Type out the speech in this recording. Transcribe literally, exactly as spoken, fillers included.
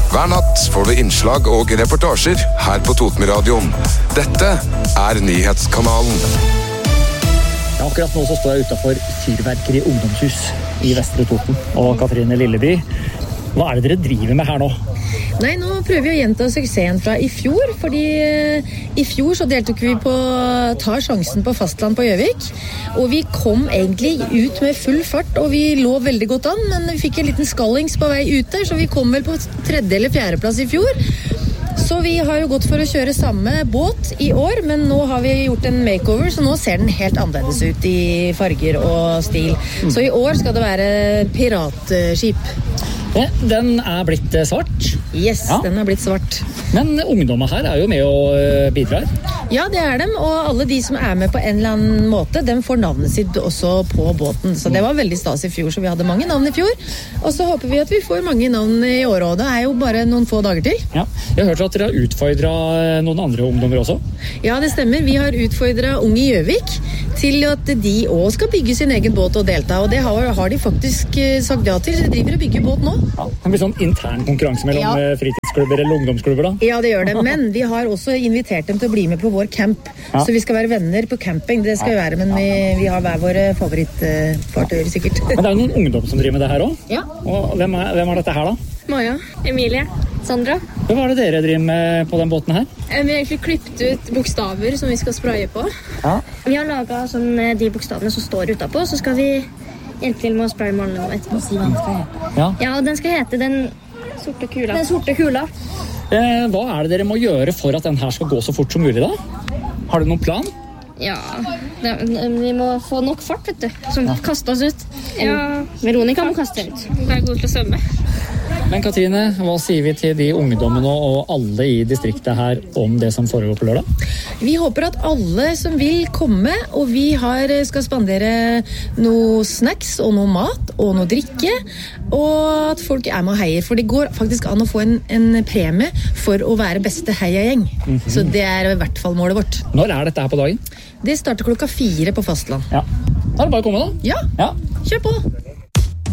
Hver natt får du innslag og reportasjer her på Totenradioen. Dette er Nyhetskanalen. Ja, akkurat nå så står jeg utenfor Fyrverkeri ungdomshus i Vestre Toten. Og Katrine Lilleby, hva er det dere driver med her nå? Nei, nå prøver vi å gjenta suksessen fra i fjor, fordi i fjor så deltok vi på Ta sjansen på fastland på Gjøvik, og vi kom egentlig ut med full fart, og vi lå veldig godt an, men vi fikk en liten skallings på vei ut der, så vi kom vel på tredje eller fjerde plass i fjor. Så vi har jo gått for å kjøre samme båt i år, men nå har vi gjort en makeover, så nå ser den helt annerledes ut i farger og stil. Så i år skal det være piratskip. Ja, den er blitt svart. Yes, ja. Den er blitt svart. Men ungdommer her er jo med og bidrar. Ja, det er dem, og alle de som er med på en eller annen måte, de får navnet sitt også på båten. Så det var veldig stas i fjor, så vi hadde mange navn i fjor. Og så håper vi at vi får mange navn i år, og det er jo bare noen få dager til. Ja, jeg har hørt at dere har utfordret noen andre ungdommer også. Ja, det stemmer. Vi har utfordret Unge Gjøvik til at de også skal bygge sin egen båt og delta, og det har, har de faktisk sagt ja til. De driver og bygger båt nå. Ja, det blir sånn intern konkurranse mellom ja. fritidsklubber eller ungdomsklubber da? Ja, det gjør det, men vi har også invitert dem til å bli med på vår camp. Ja. Så vi skal være venner på camping, det skal vi være, men vi, vi har hver våre favorittfartøyer sikkert. Men det er jo noen ungdom som driver med det her også. Ja. Og hvem er, hvem er dette her da? Maja, Emilie, Sandra. Hva er det dere driver med på den båten her? Vi har egentlig klippet ut bokstaver som vi skal spraye på. Ja. Vi har laget sånn, de bokstavene som står utenpå, så skal vi hjelpe til med å spraye målene om etterpå. Si hva den skal hete. Ja. Ja, den skal hete den sorte kula. Den sorte kula. Eh, hva er det dere må gjøre for at den her skal gå så fort som mulig da? Har du noen plan? Ja, det, vi må få nok fart, vet du, som ja. kaster oss ut. Ja. Veronica må kaste ut. Hun er god til å svømme. Men Katrine, hva sier vi til de ungdommene og alle i distriktet her om det som foregår på lørdag? Vi håper at alle som vil komme, og vi har, skal spandere noe snacks og noe mat og noe drikke, og at folk er med og heier, for det går faktisk an å få en, en premie for å være beste heiagjeng. Mm-hmm. Så det er i hvert fall målet vårt. Når er dette her på dagen? Det starter klokka fire på fastland. Ja. Da er det bare å komme da. Ja, ja. Kjør på!